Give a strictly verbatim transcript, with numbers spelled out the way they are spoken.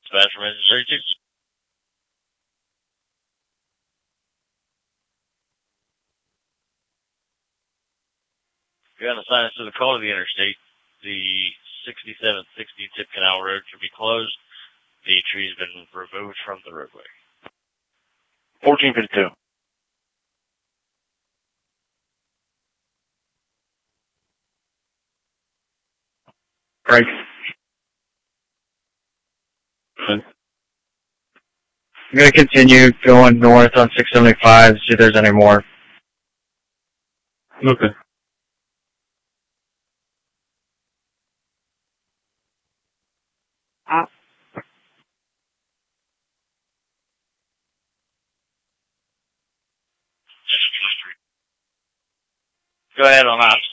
Dispatch from engine thirty-two. You're on assignment to the call to the interstate. The sixty-seven sixty Tip Canal Road should be closed. The tree's been removed from the roadway. fourteen fifty-two. Right. I'm going to continue going north on six seventy-five, see if there's any more. Okay. Ah. Go ahead on ops.